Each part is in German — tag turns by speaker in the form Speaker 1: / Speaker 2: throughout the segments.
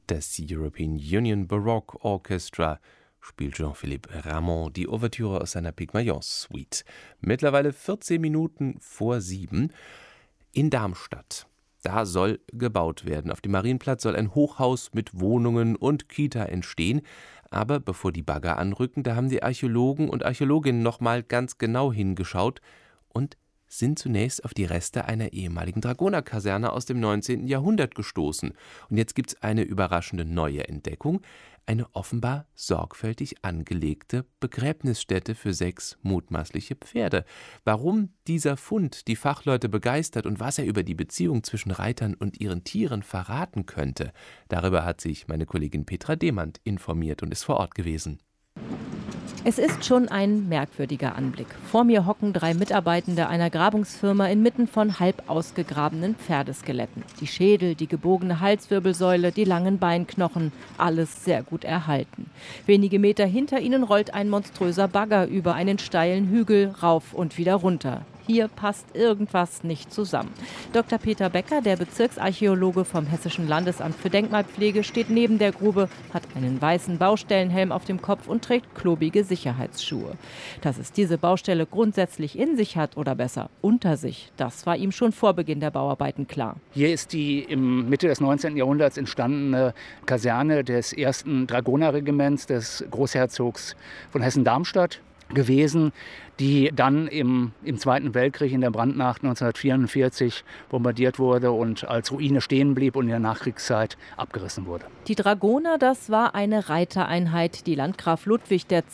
Speaker 1: des European Union Baroque Orchestra spielt Jean-Philippe Rameau die Ouvertüre aus seiner Pygmalion-Suite. Mittlerweile 14 Minuten vor 7 in Darmstadt. Da soll gebaut werden. Auf dem Marienplatz soll ein Hochhaus mit Wohnungen und Kita entstehen. Aber bevor die Bagger anrücken, da haben die Archäologen und Archäologinnen noch mal ganz genau hingeschaut und sind zunächst auf die Reste einer ehemaligen Dragonerkaserne aus dem 19. Jahrhundert gestoßen. Und jetzt gibt es eine überraschende neue Entdeckung: eine offenbar sorgfältig angelegte Begräbnisstätte für 6 mutmaßliche Pferde. Warum dieser Fund die Fachleute begeistert und was er über die Beziehung zwischen Reitern und ihren Tieren verraten könnte, darüber hat sich meine Kollegin Petra Demand informiert und ist vor Ort gewesen.
Speaker 2: Es ist schon ein merkwürdiger Anblick. Vor mir hocken 3 Mitarbeitende einer Grabungsfirma inmitten von halb ausgegrabenen Pferdeskeletten. Die Schädel, die gebogene Halswirbelsäule, die langen Beinknochen, alles sehr gut erhalten. Wenige Meter hinter ihnen rollt ein monströser Bagger über einen steilen Hügel rauf und wieder runter. Hier passt irgendwas nicht zusammen. Dr. Peter Becker, der Bezirksarchäologe vom Hessischen Landesamt für Denkmalpflege, steht neben der Grube, hat einen weißen Baustellenhelm auf dem Kopf und trägt klobige Sicherheitsschuhe. Dass es diese Baustelle grundsätzlich in sich hat oder besser unter sich, das war ihm schon vor Beginn der Bauarbeiten klar.
Speaker 3: Hier ist die im Mitte des 19. Jahrhunderts entstandene Kaserne des 1. Dragonerregiments des Großherzogs von Hessen-Darmstadt gewesen, die dann im Zweiten Weltkrieg in der Brandnacht 1944 bombardiert wurde und als Ruine stehen blieb und in der Nachkriegszeit abgerissen wurde.
Speaker 2: Die Dragoner, das war eine Reitereinheit, die Landgraf Ludwig X.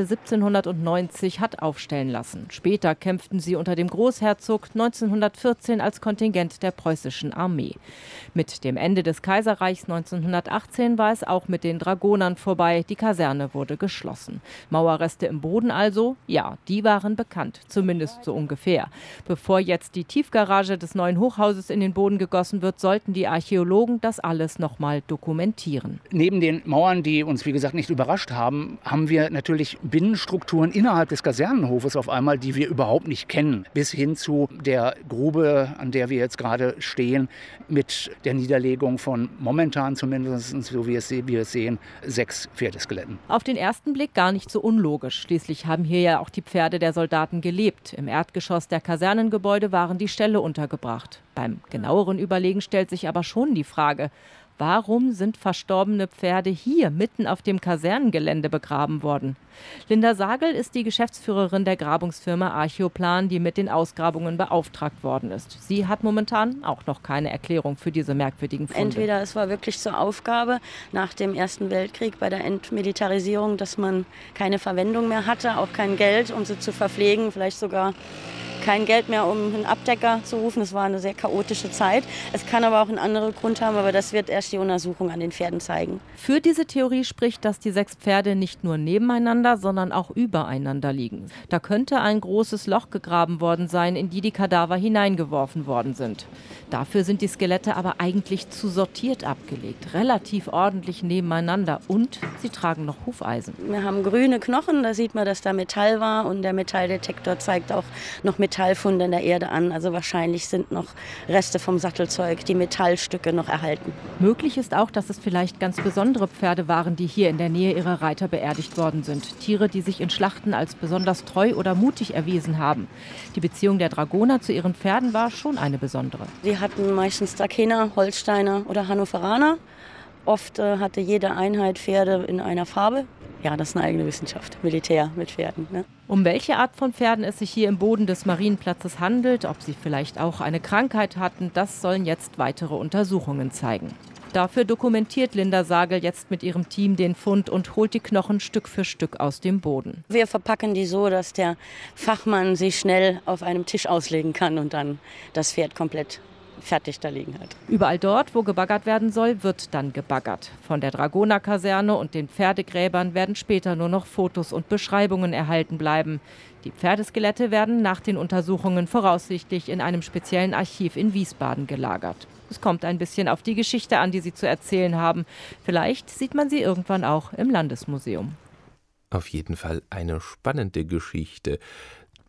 Speaker 2: 1790 hat aufstellen lassen. Später kämpften sie unter dem Großherzog 1914 als Kontingent der preußischen Armee. Mit dem Ende des Kaiserreichs 1918 war es auch mit den Dragonern vorbei. Die Kaserne wurde geschlossen. Mauerreste im Boden also? Ja, die waren bekannt, zumindest so ungefähr. Bevor jetzt die Tiefgarage des neuen Hochhauses in den Boden gegossen wird, sollten die Archäologen das alles nochmal dokumentieren.
Speaker 3: Neben den Mauern, die uns wie gesagt nicht überrascht haben, haben wir natürlich Binnenstrukturen innerhalb des Kasernenhofes auf einmal, die wir überhaupt nicht kennen. Bis hin zu der Grube, an der wir jetzt gerade stehen, mit der Niederlegung von momentan zumindest, so wie wir es sehen, 6 Pferdeskeletten.
Speaker 2: Auf den ersten Blick gar nicht so unlogisch. Schließlich haben hier ja auch die Pferde der Soldaten gelebt. Im Erdgeschoss der Kasernengebäude waren die Ställe untergebracht. Beim genaueren Überlegen stellt sich aber schon die Frage: Warum sind verstorbene Pferde hier mitten auf dem Kasernengelände begraben worden? Linda Sagel ist die Geschäftsführerin der Grabungsfirma Archeoplan, die mit den Ausgrabungen beauftragt worden ist. Sie hat momentan auch noch keine Erklärung für diese merkwürdigen Funde.
Speaker 4: Entweder es war wirklich zur Aufgabe nach dem Ersten Weltkrieg bei der Entmilitarisierung, dass man keine Verwendung mehr hatte, auch kein Geld, um sie zu verpflegen, vielleicht sogar kein Geld mehr, um einen Abdecker zu rufen. Es war eine sehr chaotische Zeit. Es kann aber auch einen anderen Grund haben, aber das wird erst die Untersuchung an den Pferden zeigen.
Speaker 2: Für diese Theorie spricht, dass die 6 Pferde nicht nur nebeneinander, sondern auch übereinander liegen. Da könnte ein großes Loch gegraben worden sein, in die Kadaver hineingeworfen worden sind. Dafür sind die Skelette aber eigentlich zu sortiert abgelegt, relativ ordentlich nebeneinander, und sie tragen noch Hufeisen.
Speaker 4: Wir haben grüne Knochen, da sieht man, dass da Metall war, und der Metalldetektor zeigt auch noch Metallfunde in der Erde an. Also wahrscheinlich sind noch Reste vom Sattelzeug, die Metallstücke noch erhalten.
Speaker 2: Möglich ist auch, dass es vielleicht ganz besondere Pferde waren, die hier in der Nähe ihrer Reiter beerdigt worden sind. Tiere, die sich in Schlachten als besonders treu oder mutig erwiesen haben. Die Beziehung der Dragoner zu ihren Pferden war schon eine besondere.
Speaker 4: Die hatten meistens Trakehner, Holsteiner oder Hannoveraner. Oft hatte jede Einheit Pferde in einer Farbe. Ja, das ist eine eigene Wissenschaft, Militär mit Pferden. Ne?
Speaker 2: Um welche Art von Pferden es sich hier im Boden des Marienplatzes handelt, ob sie vielleicht auch eine Krankheit hatten, das sollen jetzt weitere Untersuchungen zeigen. Dafür dokumentiert Linda Sagel jetzt mit ihrem Team den Fund und holt die Knochen Stück für Stück aus dem Boden.
Speaker 4: Wir verpacken die so, dass der Fachmann sie schnell auf einem Tisch auslegen kann und dann das Pferd komplett fertig da liegen hat.
Speaker 2: Überall dort, wo gebaggert werden soll, wird dann gebaggert. Von der Dragonerkaserne und den Pferdegräbern werden später nur noch Fotos und Beschreibungen erhalten bleiben. Die Pferdeskelette werden nach den Untersuchungen voraussichtlich in einem speziellen Archiv in Wiesbaden gelagert. Es kommt ein bisschen auf die Geschichte an, die sie zu erzählen haben. Vielleicht sieht man sie irgendwann auch im Landesmuseum.
Speaker 1: Auf jeden Fall eine spannende Geschichte.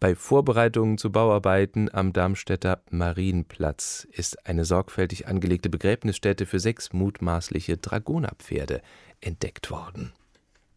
Speaker 1: Bei Vorbereitungen zu Bauarbeiten am Darmstädter Marienplatz ist eine sorgfältig angelegte Begräbnisstätte für 6 mutmaßliche Dragonerpferde entdeckt worden.